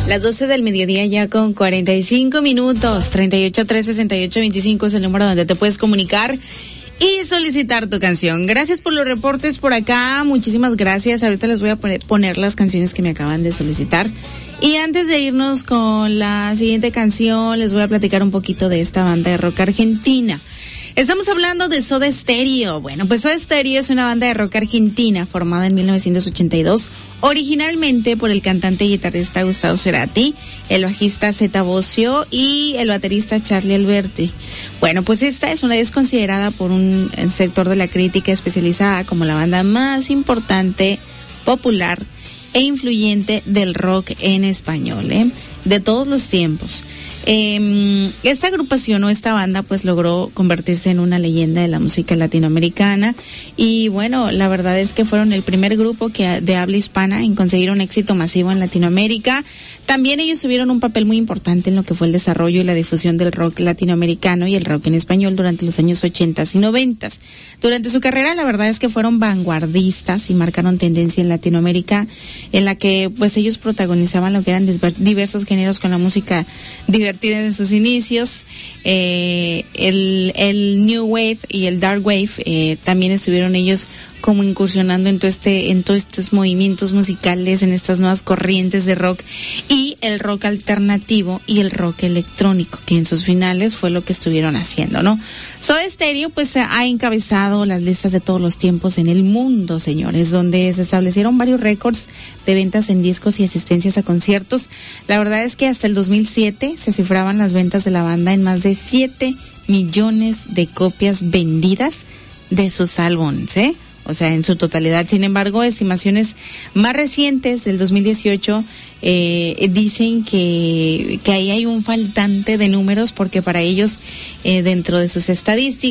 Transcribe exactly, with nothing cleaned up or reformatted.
Las doce del mediodía ya con cuarenta y cinco minutos. treinta y ocho, tres, sesenta y ocho, veinticinco es el número donde te puedes comunicar y solicitar tu canción. Gracias por los reportes por acá, muchísimas gracias. Ahorita les voy a poner, poner las canciones que me acaban de solicitar. Y antes de irnos con la siguiente canción, les voy a platicar un poquito de esta banda de rock argentina. Estamos hablando de Soda Stereo. Bueno, pues Soda Stereo es una banda de rock argentina formada en mil novecientos ochenta y dos, originalmente por el cantante y guitarrista Gustavo Cerati, el bajista Zeta Bosio y el baterista Charlie Alberti. Bueno, pues esta es una es considerada por un sector de la crítica especializada como la banda más importante, popular e influyente del rock en español, ¿eh? De todos los tiempos. Eh, esta agrupación o esta banda pues logró convertirse en una leyenda de la música latinoamericana y bueno, la verdad es que fueron el primer grupo que de habla hispana en conseguir un éxito masivo en Latinoamérica. También ellos tuvieron un papel muy importante en lo que fue el desarrollo y la difusión del rock latinoamericano y el rock en español durante los años ochentas y noventas. Durante su carrera la verdad es que fueron vanguardistas y marcaron tendencia en Latinoamérica, en la que pues ellos protagonizaban lo que eran diversos géneros con la música divertida en sus inicios. Eh, el, el New Wave y el Dark Wave eh, también estuvieron ellos como incursionando en todo este, en todos estos movimientos musicales, en estas nuevas corrientes de rock y el rock alternativo y el rock electrónico, que en sus finales fue lo que estuvieron haciendo, ¿no? Soda Stereo pues ha encabezado las listas de todos los tiempos en el mundo, señores, donde se establecieron varios récords de ventas en discos y asistencias a conciertos. La verdad es que hasta el dos mil siete se cifraban las ventas de la banda en más de siete millones de copias vendidas de sus álbumes, ¿eh? O sea, en su totalidad. Sin embargo, estimaciones más recientes del dos mil dieciocho eh, dicen que, que ahí hay un faltante de números porque para ellos, eh, dentro de sus estadísticas,